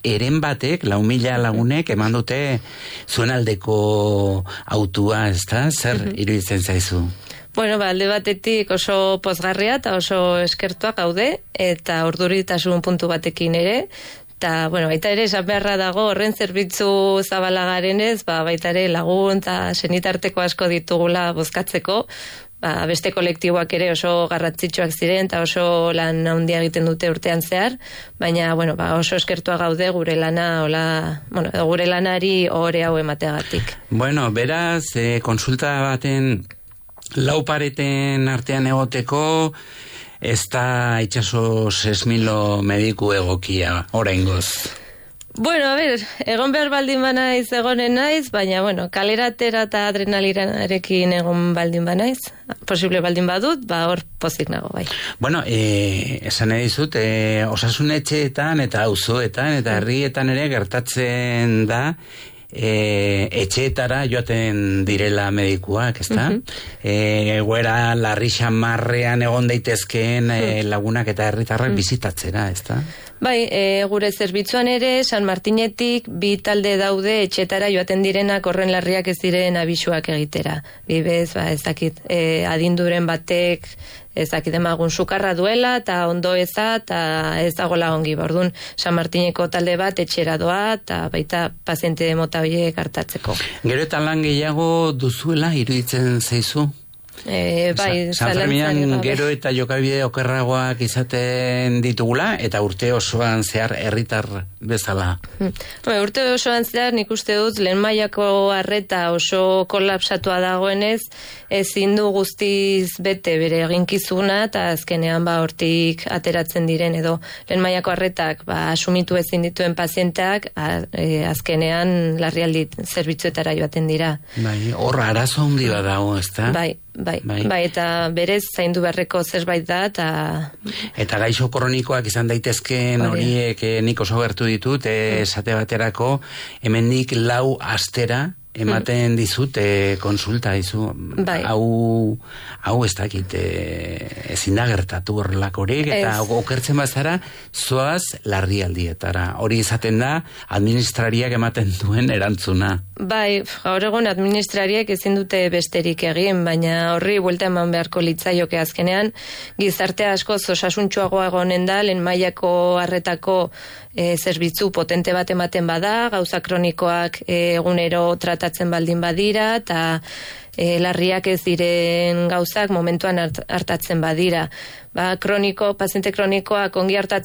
eren batek, 4.000 lagunek eman dute zuen aldeko autua, ezta? Zer iruditzen zaizu? Bueno, alde batetik oso pozgarria eta oso eskertua gaude, eta urduritasun puntu batekin ere, eta, bueno, baita ere esan beharra dago horren zerbitzu zabalagarenez, baita ere lagun eta senitarteko asko ditugula bozkatzeko, beste kolektiboak ere oso garrantzitsuak ziren eta oso lan handia egiten dute urtean zehar, baina bueno, oso eskertua gaude gure gure lanari ohore hau emateagatik. Bueno, beraz, konsulta baten lau pareten artean egoteko ez da itxaso 6.000 mediku egokia oraingoz. Bueno, egon behar baldin banaiz egonen naiz, baina, bueno, kaleratera eta adrenalinarekin egon baldin banaiz, posible baldin badut, hor pozik nago, bai. Bueno, esan edizut, osasun etxeetan eta auzoetan eta herrietan ere gertatzen da, etxeetara joaten direla medikuak, ezta? Egoera larri xamarrean egon daitezkeen lagunak eta herritarrak bizitatzera, ezta? Bai, gure zerbitzuan ere, San Martinetik 2 talde daude etxetara joaten direnak horren larriak ez diren abisuak egitera. Bibez, ez dakit, adinduren batek, ez dakit emagun sukarra duela, eta ondo eza, eta ez dagoela ongi. Orduan, San Martineko talde bat etxera doa, eta baita paziente mota horiek hartatzeko. Gero eta lan gehiago duzuela iruditzen zaizu? Bai, San Ferminan gero eta jokabide okerragoak izaten ditugula, eta urte osoan zehar herritar bezala. Urte osoan zehar nik uste dut lehen mailako arreta oso kolapsatua dagoenez, ezin du guztiz bete bere eginkizuna, eta azkenean hortik ateratzen diren edo lehen mailako arretak asumitu ezin dituen pazienteak azkenean larrialdi zerbitzuetara joaten dira. Bai, horra arazo handi bat dago, ezta? Bai, eta berez zaindu beharreko zerbait da, eta gaixo kronikoak izan daitezkeen horiek nik oso gertu ditut, esate baterako, hemendik 4 astera ematen dizut konsulta dizu. Hau ez dakit ezin da gertatu horrelakorik, eta okertzen bazara zoaz larrialdietara. Hori izaten da administrariak ematen duen erantzuna. Bai, gaur egun administrariek ezin dute besterik egin, baina horri buelta eman beharko litzaioke azkenean, gizartea asko osasuntsuagoa egonen da, lehen mailako arretako zerbitzu potente bat ematen bada, gauza kronikoak egunero tratatzen baldin badira, eta larriak ez diren gauzak momentuan hartatzen badira. Paziente kronikoak ongi hartatzen